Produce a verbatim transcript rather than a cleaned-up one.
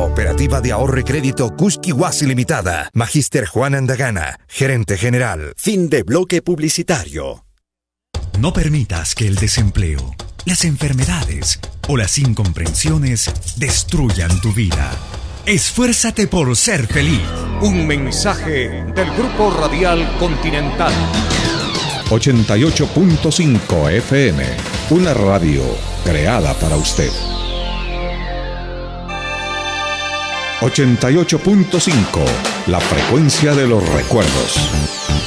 Cooperativa de Ahorro y Crédito Cusquihuasi Limitada. Magíster Juan Andagana, gerente general. Fin de bloque publicitario. No permitas que el desempleo, las enfermedades o las incomprensiones destruyan tu vida. Esfuérzate por ser feliz. Un mensaje del Grupo Radial Continental. ochenta y ocho punto cinco F M, una radio creada para usted. ochenta y ocho punto cinco, la frecuencia de los recuerdos.